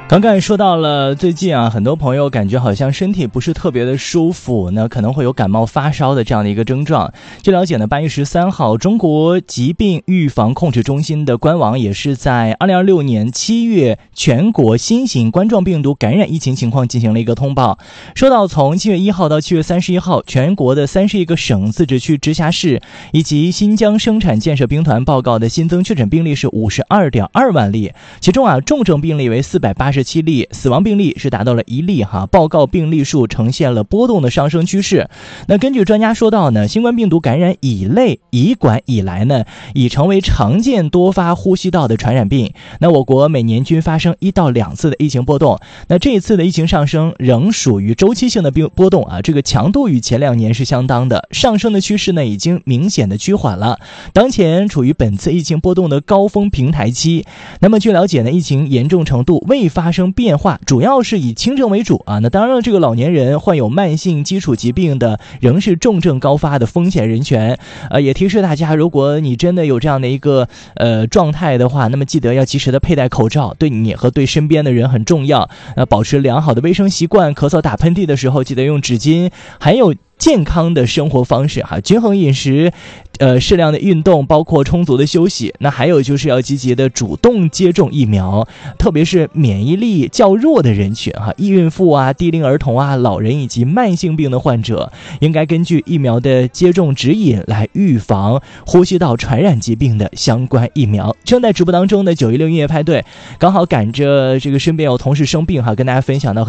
刚刚也说到了，最近很多朋友感觉好像身体不是特别的舒服，那可能会有感冒发烧的这样的一个症状。据了解呢，8月13号，中国疾病预防控制中心的官网也是在2026年7月全国新型冠状病毒感染疫情情况进行了一个通报。说到从7月1号到7月31号，全国的31个省、自治区、直辖市以及新疆生产建设兵团报告的新增确诊病例是52.2万例，其中重症病例为487例，死亡病例是达到了1例报告病例数呈现了波动的上升趋势。那根据专家说到呢，新冠病毒感染乙类乙管以来呢，已成为常见多发呼吸道的传染病。那我国每年均发生1到2次的疫情波动，那这一次的疫情上升仍属于周期性的波动这个强度与前2年是相当的，上升的趋势呢已经明显的趋缓了，当前处于本次疫情波动的高峰平台期。那么据了解呢，疫情严重程度未发生变化，主要是以轻症为主那当然这个老年人、患有慢性基础疾病的仍是重症高发的风险人群。也提示大家，如果你真的有这样的一个状态的话，那么记得要及时的佩戴口罩，对你和对身边的人很重要。保持良好的卫生习惯，咳嗽打喷嚏的时候记得用纸巾，还有健康的生活方式均衡饮食，适量的运动，包括充足的休息。那还有就是要积极的主动接种疫苗，特别是免疫力较弱的人群孕妇低龄儿童老人以及慢性病的患者，应该根据疫苗的接种指引来预防呼吸道传染疾病的相关疫苗。正在直播当中的916音乐派对，刚好赶着这个身边有同事生病跟大家分享到